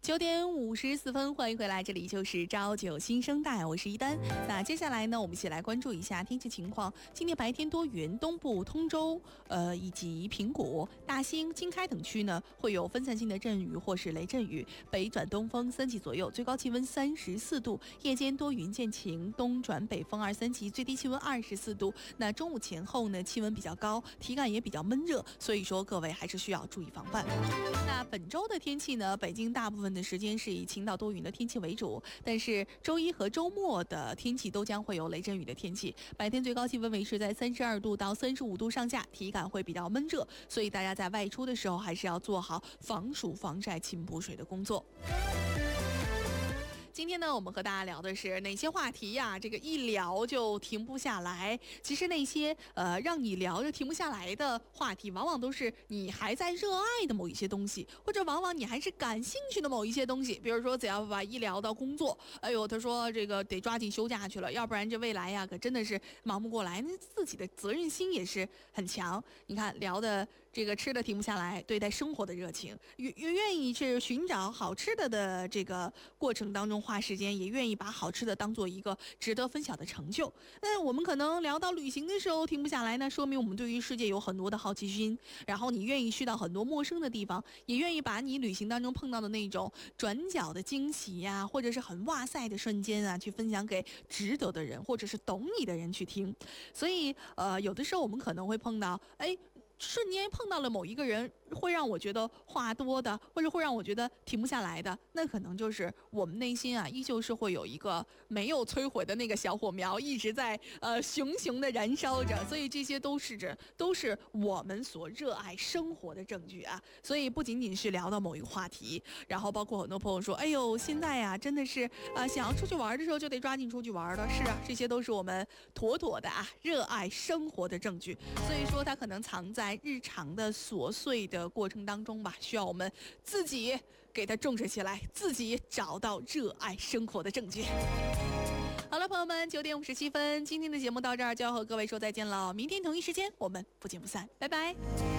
9点54分，欢迎回来，这里就是朝九新生代，我是一丹。那接下来呢，我们一起来关注一下天气情况。今天白天多云，东部通州以及平谷、大兴、经开等区呢会有分散性的阵雨或是雷阵雨，北转东风3级左右，最高气温34度，夜间多云见晴，东转北风2、3级，最低气温24度。那中午前后呢，气温比较高，体感也比较闷热，所以说各位还是需要注意防范。那本周的天气呢，北京大部分的时间是以晴到多云的天气为主，但是周一和周末的天气都将会有雷阵雨的天气，白天最高气温维持在32度到35度上下，体感会比较闷热，所以大家在外出的时候还是要做好防暑防晒勤补水的工作。今天呢，我们和大家聊的是哪些话题呀？这个一聊就停不下来。其实那些让你聊着停不下来的话题，往往都是你还在热爱的某一些东西，或者往往你还是感兴趣的某一些东西。比如说，只要把一聊到工作，哎呦，他说这个得抓紧休假去了，要不然这未来呀，可真的是忙不过来。那自己的责任心也是很强。你看聊的这个吃的停不下来，对待生活的热情，愿意去寻找好吃的这个过程当中花时间，也愿意把好吃的当做一个值得分享的成就。那我们可能聊到旅行的时候停不下来呢，说明我们对于世界有很多的好奇心，然后你愿意去到很多陌生的地方，也愿意把你旅行当中碰到的那种转角的惊喜呀，或者是很哇塞的瞬间啊，去分享给值得的人，或者是懂你的人去听。所以有的时候我们可能会碰到瞬间碰到了某一个人，会让我觉得话多的，或者会让我觉得停不下来的，那可能就是我们内心啊，依旧是会有一个没有摧毁的那个小火苗，一直在熊熊的燃烧着。所以这些都是我们所热爱生活的证据啊。所以不仅仅是聊到某一个话题，然后包括很多朋友说，哎呦，现在呀，真的是想要出去玩的时候就得抓紧出去玩了。是啊，这些都是我们妥妥的热爱生活的证据。所以说，它可能藏在日常的琐碎的过程当中吧，需要我们自己给它种植起来，自己找到热爱生活的证据。好了，朋友们，9点57分，今天的节目到这儿就要和各位说再见了。明天同一时间我们不见不散，拜拜。